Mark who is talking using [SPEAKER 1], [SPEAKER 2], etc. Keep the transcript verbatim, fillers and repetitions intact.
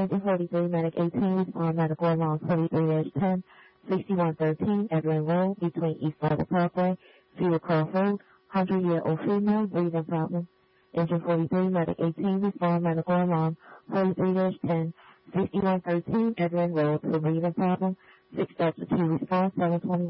[SPEAKER 1] Engine forty-three, Medic eighteen, respond medical alarm forty-three ten, sixty-one thirteen, Edwin Road, between East Bible Parkway, Cedar Cross Road, one hundred year old female, breathing problem. Engine forty-three, Medic eighteen, respond medical alarm forty-three ten, sixty-one thirteen, Edwin Road, for breathing problem. Six steps to response, seven twenty.